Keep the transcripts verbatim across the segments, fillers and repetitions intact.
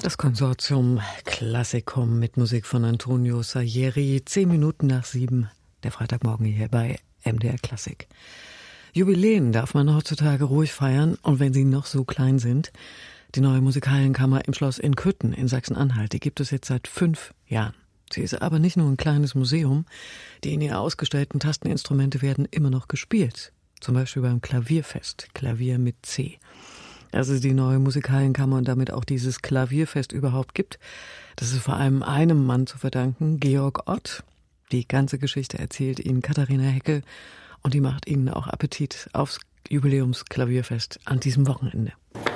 Das Konsortium Klassikum mit Musik von Antonio Salieri. Zehn Minuten nach sieben, der Freitagmorgen hier bei M D R Klassik. Jubiläen darf man heutzutage ruhig feiern, und wenn sie noch so klein sind. Die neue Musikhallenkammer im Schloss in Köthen in Sachsen-Anhalt, die gibt es jetzt seit fünf Jahren. Sie ist aber nicht nur ein kleines Museum. Die in ihr ausgestellten Tasteninstrumente werden immer noch gespielt. Zum Beispiel beim Klavierfest, Klavier mit C. Dass es die neue Musikhallenkammer und damit auch dieses Klavierfest überhaupt gibt, das ist vor allem einem Mann zu verdanken, Georg Ott. Die ganze Geschichte erzählt Ihnen Katharina Heckel, und die macht Ihnen auch Appetit aufs Jubiläumsklavierfest an diesem Wochenende.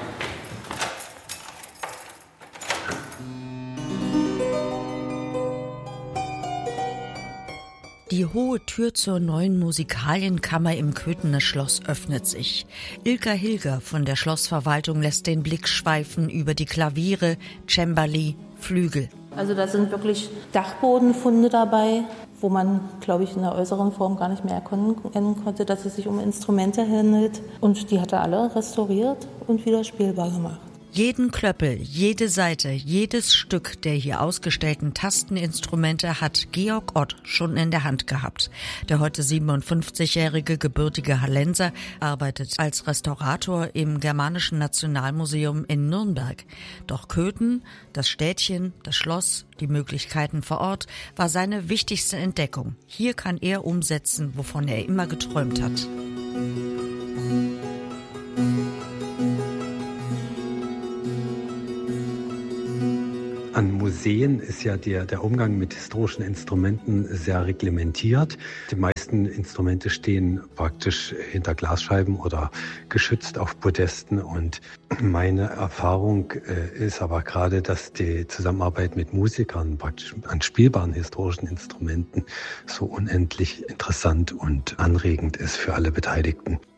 Die hohe Tür zur neuen Musikalienkammer im Köthener Schloss öffnet sich. Ilka Hilger von der Schlossverwaltung lässt den Blick schweifen über die Klaviere, Cembali, Flügel. Also da sind wirklich Dachbodenfunde dabei, wo man, glaube ich, in der äußeren Form gar nicht mehr erkennen konnte, dass es sich um Instrumente handelt. Und die hat er alle restauriert und wieder spielbar gemacht. Jeden Klöppel, jede Saite, jedes Stück der hier ausgestellten Tasteninstrumente hat Georg Ott schon in der Hand gehabt. Der heute siebenundfünfzigjährige gebürtige Hallenser arbeitet als Restaurator im Germanischen Nationalmuseum in Nürnberg. Doch Köthen, das Städtchen, das Schloss, die Möglichkeiten vor Ort, war seine wichtigste Entdeckung. Hier kann er umsetzen, wovon er immer geträumt hat. An Museen ist ja der, der Umgang mit historischen Instrumenten sehr reglementiert. Die meisten Instrumente stehen praktisch hinter Glasscheiben oder geschützt auf Podesten. Und meine Erfahrung äh, ist aber gerade, dass die Zusammenarbeit mit Musikern praktisch an spielbaren historischen Instrumenten so unendlich interessant und anregend ist für alle Beteiligten.